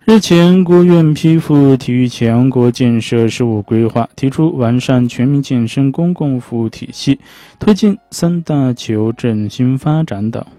日前，国务院批复体育强国建设事务规划，提出完善全民健身公共服务体系，推进三大球振兴发展等。